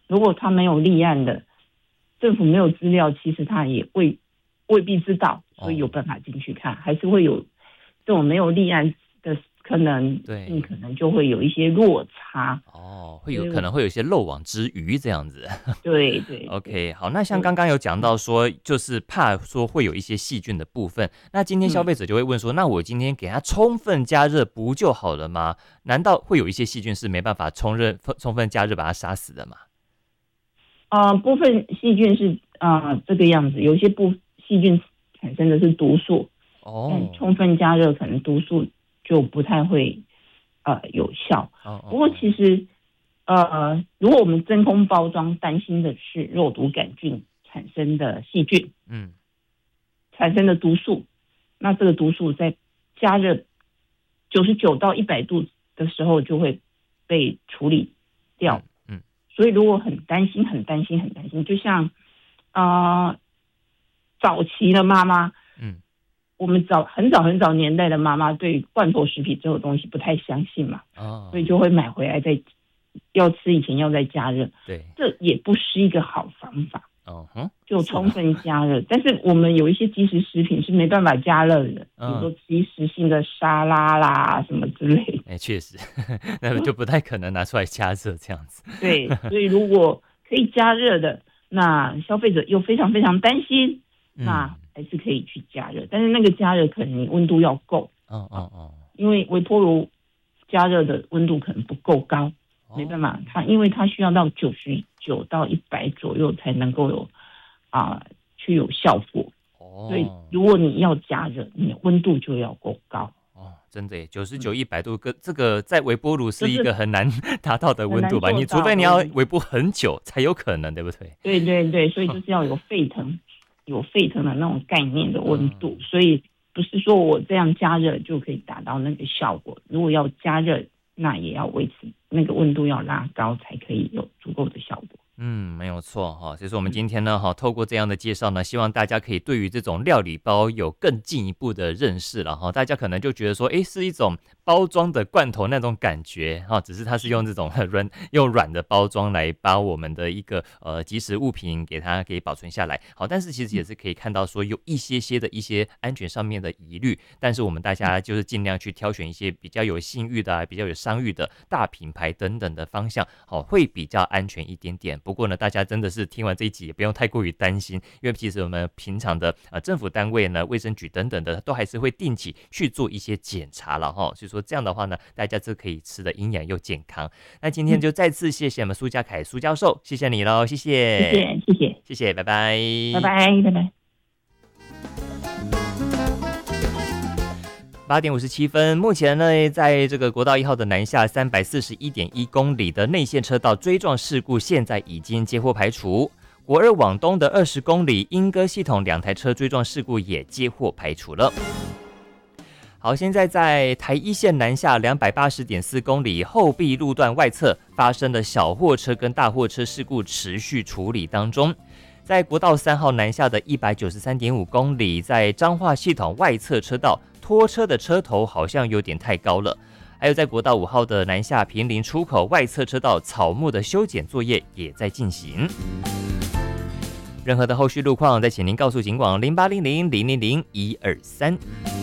如果他没有立案的，政府没有资料，其实他也未必知道，所以有办法进去看，还是会有这种没有立案的可能性，可能就会有一些落差。 可能会有一些漏网之鱼这样子。 对对。 OK， 好，那像刚刚有讲到说，就是怕说会有一些细菌的部分，那今天消费者就会问说，那我今天给它充分加热不就好了吗？难道会有一些细菌是没办法充分加热把它杀死的吗？ 部分细菌是这个样子，有一些细菌产生的是毒素，但充分加热可能毒素就不太会有效。不过其实如果我们真空包装担心的是肉毒杆菌产生的细菌，产生的毒素，那这个毒素在加热99到100度的时候就会被处理掉。所以如果很担心，就像早期的妈妈，我们很早年代的妈妈对罐头食品这种东西不太相信嘛，所以就会买回来要吃以前要再加热。 对， 这也不是一个好方法。就充分加热，但是我们有一些即食食品是没办法加热的，比如说即食性的沙拉啦什么之类的。 确实，那就不太可能拿出来加热这样子。 对，所以如果可以加热的，那消费者又非常非常担心，那还是可以去加热，但是那个加热可能温度要够。因为微波炉加热的温度可能不够高。没办法，因为它需要到99到100左右才能够有效果。所以如果你要加热，你的温度就要够高。 真的耶，99、100度，这个在微波炉是一个很难达到的温度吧？你除非你要微波很久才有可能，对不对？ 对对对，所以就是要有沸腾的那种概念的温度。所以不是说我这样加热就可以达到那个效果。如果要加热，那也要维持那个温度要拉高，才可以有足够的效果。 没有错哈。所以说我们今天呢，透过这样的介绍呢，希望大家可以对于这种料理包有更进一步的认识了哈。大家可能就觉得说，是一种包装的罐头那种感觉哈，只是它是用这种用软的包装来把我们的一个即食物品给它给保存下来。好，但是其实也是可以看到说有一些安全上面的疑虑，但是我们大家就是尽量去挑选一些比较有信誉的比较有商誉的大品牌等等的方向，好，会比较安全一点点。不过呢，大家真的是听完这一集也不用太过于担心，因为其实我们平常的政府单位呢、卫生局等等的，都还是会定期去做一些检查了哈。所以说这样的话呢，大家就可以吃的营养又健康。那今天就再次谢谢我们苏嘉凯苏教授，谢谢你喽，谢谢，谢谢，拜拜， 拜拜，拜拜。 8点57分，目前呢，在这个国道1号的南下341.1公里的内线车道追撞事故，现在已经接获排除。国2往东的20公里莺歌系统2台车追撞事故也接获排除了。好，现在在台1线南下280.4公里后壁路段外侧发生的小货车跟大货车事故持续处理当中。在国道3号南下的193.5公里，在彰化系统外侧车道拖车的车头好像有点太高了。还有在国道5号的南下坪林出口外侧车道草木的修剪作业也在进行。任何的后续路况再请您告诉警广0800000123。